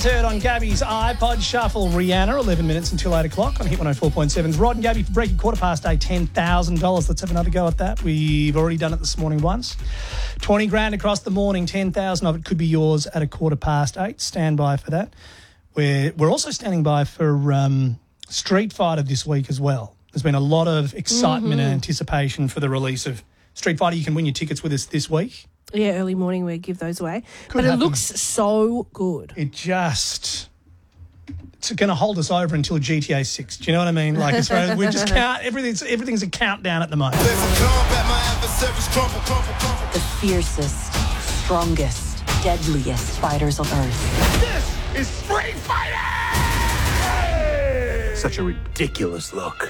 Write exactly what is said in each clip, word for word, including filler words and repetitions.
heard on Gabby's iPod Shuffle. Rihanna, eleven minutes until eight o'clock on Hit one oh four point seven's Rod and Gabby for breaking quarter past eight, ten thousand dollars. Let's have another go at that. We've already done it this morning once. twenty grand across the morning, ten thousand of it could be yours at a quarter past eight. Stand by for that. We're, we're also standing by for um, Street Fighter this week as well. There's been a lot of excitement mm-hmm. and anticipation for the release of Street Fighter. You can win your tickets with us this week. Yeah, early morning we give those away. Could but happen. It looks so good. It just... It's going to hold us over until G T A six. Do you know what I mean? Like, it's right, we just count... Everything's, everything's a countdown at the moment. The fiercest, strongest, deadliest fighters on Earth. This is Street Fighter! Hey! Such a ridiculous look.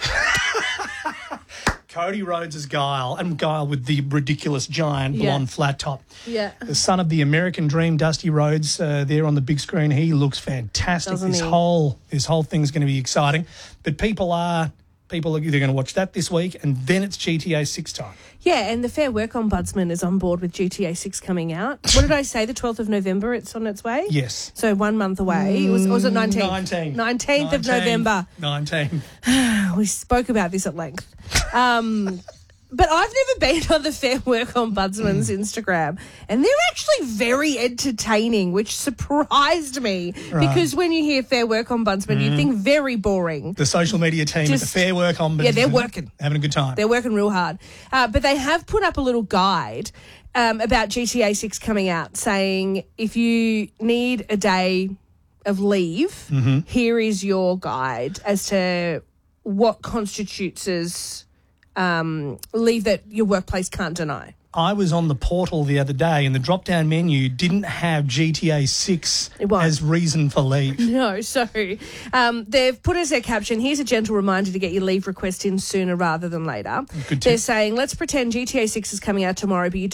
Cody Rhodes as Guile, and Guile with the ridiculous giant Yeah. blonde flat top. Yeah. The son of the American Dream, Dusty Rhodes, uh, there on the big screen. He looks fantastic. Doesn't this he? whole this whole thing's going to be exciting. But people are people are either going to watch that this week, and then it's G T A six time. Yeah, and the Fair Work Ombudsman is on board with G T A six coming out. What did I say? The twelfth of November it's on its way? Yes. So one month away. It was, or was it nineteenth? Nineteen. nineteenth of November. Nineteen. We spoke about this at length. Um, but I've never been on the Fair Work Ombudsman's Instagram, and they're actually very entertaining, which surprised me. Right. Because when you hear Fair Work Ombudsman, you think very boring. The social media team Just- at the Fair Work Ombudsman. Yeah, they're working. Having a good time. They're working real hard. Uh, but they have put up a little guide um, about G T A six coming out, saying if you need a day of leave, Mm-hmm. here is your guide as to what constitutes as um, leave that your workplace can't deny. I was on the portal the other day, and the drop-down menu didn't have G T A six It won't. as reason for leave. No, so um, they've put as their caption, here's a gentle reminder to get your leave request in sooner rather than later. Good tip. They're saying, let's pretend G T A six is coming out tomorrow, but you